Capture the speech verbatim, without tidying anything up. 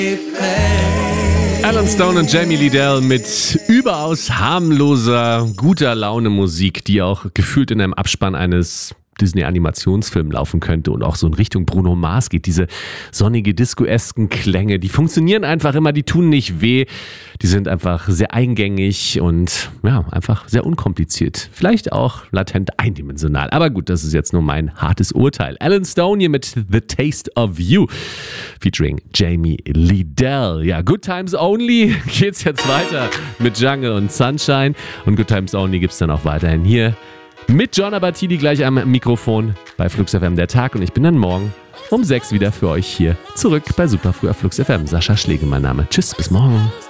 Alan Stone und Jamie Liddell mit überaus harmloser, guter Laune Musik, die auch gefühlt in einem Abspann eines Disney-Animationsfilm laufen könnte und auch so in Richtung Bruno Mars geht. Diese sonnige, disco-esken Klänge, die funktionieren einfach immer, die tun nicht weh. Die sind einfach sehr eingängig und ja, einfach sehr unkompliziert. Vielleicht auch latent eindimensional. Aber gut, das ist jetzt nur mein hartes Urteil. Alan Stone hier mit The Taste of You featuring Jamie Liddell. Ja, Good Times Only geht's jetzt weiter mit Jungle und Sunshine. Und Good Times Only gibt's dann auch weiterhin hier mit John Abatidi gleich am Mikrofon bei Flux F M der Tag. Und ich bin dann morgen um sechs wieder für euch hier zurück bei Superfrüh auf Flux F M. Sascha Schlegel mein Name. Tschüss, bis morgen.